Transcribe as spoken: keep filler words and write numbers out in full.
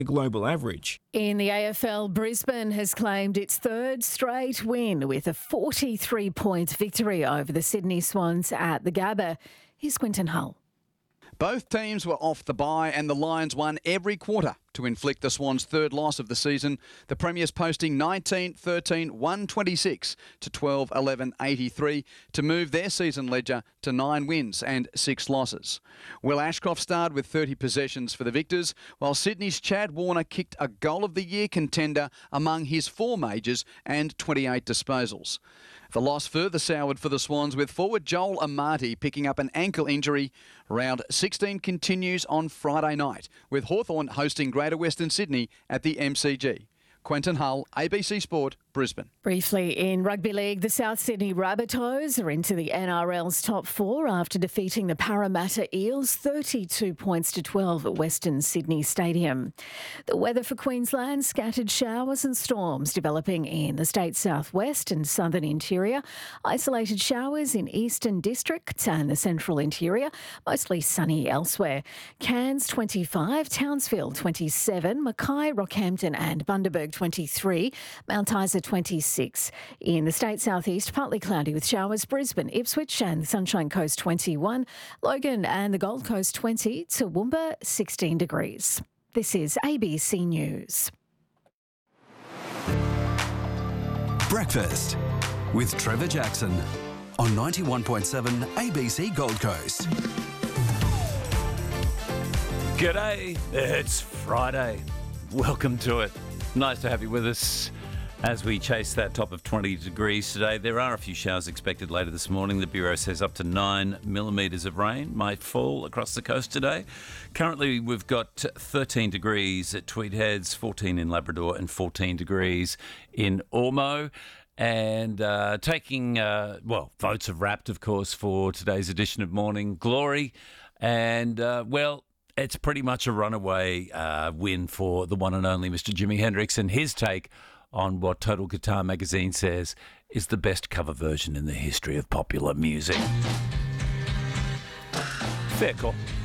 global average. In the A F L, Brisbane has claimed its third straight win with a forty-three point victory over the Sydney Swans at the Gabba. Here's Quinton Hull. Both teams were off the bye and the Lions won every quarter to inflict the Swans' third loss of the season. The Premiers posting nineteen thirteen one twenty-six to twelve eleven eighty-three to move their season ledger to nine wins and six losses. Will Ashcroft starred with thirty possessions for the Victors, while Sydney's Chad Warner kicked a goal of the year contender among his four majors and twenty-eight disposals. The loss further soured for the Swans, with forward Joel Amati picking up an ankle injury. Round sixteen continues on Friday night, with Hawthorn hosting Greater Western Sydney at the M C G. Quentin Hull, A B C Sport, Brisbane. Briefly, in rugby league, the South Sydney Rabbitohs are into the N R L's top four after defeating the Parramatta Eels thirty-two points to twelve at Western Sydney Stadium. The weather for Queensland: scattered showers and storms developing in the state's southwest and southern interior. Isolated showers in eastern districts and the central interior. Mostly sunny elsewhere. Cairns twenty-five, Townsville twenty-seven, Mackay, Rockhampton and Bundaberg twenty-three, Mount Isa twenty-six. In the state southeast, partly cloudy with showers. Brisbane, Ipswich and the Sunshine Coast twenty-one. Logan and the Gold Coast twenty. Toowoomba sixteen degrees. This is A B C News. Breakfast with Trevor Jackson on ninety-one point seven A B C Gold Coast. G'day, it's Friday. Welcome to it. Nice to have you with us as we chase that top of twenty degrees today. There are a few showers expected later this morning. The Bureau says up to nine millimetres of rain might fall across the coast today. Currently, we've got thirteen degrees at Tweed Heads, fourteen in Labrador and fourteen degrees in Ormeau. And uh, taking, uh, well, votes have wrapped, of course, for today's edition of Morning Glory. And, uh, well, it's pretty much a runaway uh, win for the one and only Mister Jimi Hendrix and his take on what Total Guitar Magazine says is the best cover version in the history of popular music. Fair call.